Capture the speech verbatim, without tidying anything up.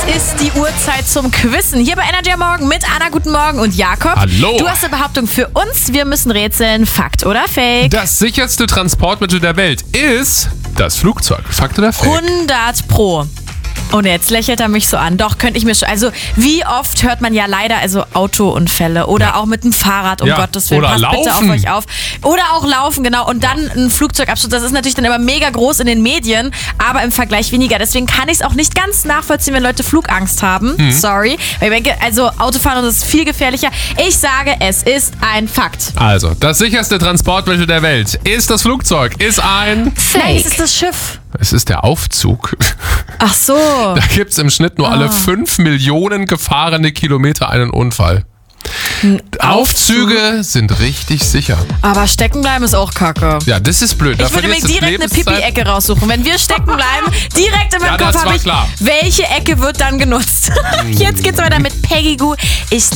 ist die Uhrzeit zum Quizzen. Hier bei Energy am Morgen mit Anna, guten Morgen, und Jakob. Hallo. Du hast eine Behauptung für uns. Wir müssen rätseln. Fakt oder Fake? Das sicherste Transportmittel der Welt ist das Flugzeug. Fakt oder Fake? hundert Pro. Und jetzt lächelt er mich so an. Doch, könnte ich mir schon. Also, wie oft hört man ja leider also Autounfälle oder Ja. auch mit dem Fahrrad, um Ja. Gottes Willen. Oder Passt bitte auf laufen. euch auf. Oder auch laufen, genau. Und dann ein Flugzeugabsturz. Das ist natürlich dann immer mega groß in den Medien, aber im Vergleich weniger. Deswegen kann ich es auch nicht ganz nachvollziehen, wenn Leute Flugangst haben. Mhm. Sorry. Weil ich denke, also Autofahren ist viel gefährlicher. Ich sage, es ist ein Fakt. Also, das sicherste Transportmittel der Welt ist das Flugzeug. Ist ein... Nein, es ist das Schiff. Es ist der Aufzug. Ach so. Da gibt es im Schnitt nur alle fünf Millionen gefahrene Kilometer einen Unfall. Aufzüge sind richtig sicher. Aber stecken bleiben ist auch kacke. Ja, das ist blöd. Da Ich würde mir verlierst du direkt eine Lebenszeit. Pipi-Ecke raussuchen. Wenn wir stecken bleiben, direkt in meinem Ja, das Kopf war habe ich, klar. welche Ecke wird dann genutzt. Jetzt geht's weiter mit Peggy Goo. Ich